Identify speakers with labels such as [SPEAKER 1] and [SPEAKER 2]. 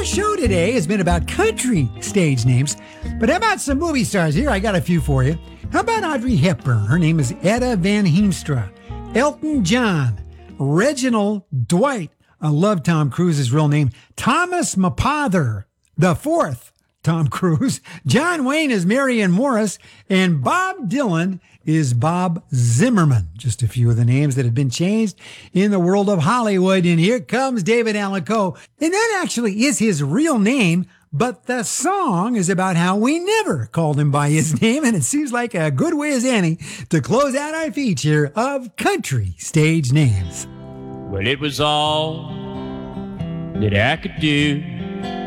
[SPEAKER 1] Our show today has been about country stage names, but how about some movie stars? Here, I got a few for you. How about Audrey Hepburn? Her name is Etta Van Heemstra. Elton John. Reginald Dwight. I love Tom Cruise's real name. Thomas Mapother, the fourth Tom Cruise. John Wayne is Marion Morris. And Bob Dylan is Bob Zimmerman. Just a few of the names that have been changed in the world of Hollywood. And here comes David Allan Coe. And that actually is his real name, but the song is about how we never called him by his name. And it seems like a good way as any to close out our feature of country stage names.
[SPEAKER 2] Well, it was all that I could do